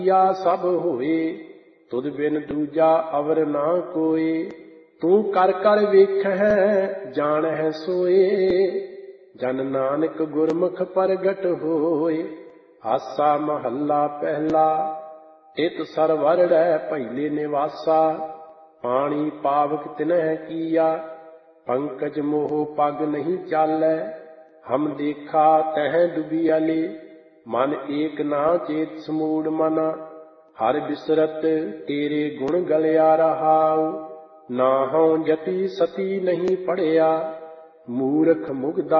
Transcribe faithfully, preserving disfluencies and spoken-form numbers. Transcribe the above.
या सब होए, तुद बिन दूजा अवर ना कोई। तू कर कर वेखै जानह सोए, जन नानक गुरमुख प्रगट होए। आसा महला पहला, इत सरवरड़ै पहले निवासा। पानी पावक तिनह किया, पंकज मोह पग नहीं चालै। हम देखा तह डुबियाले, मन एक ना चेत समूड मना। हर बिसरत तेरे गुण गलिया रहाऊ, नाहौ जति सती नहीं पढ़िया। मूरख मुगदा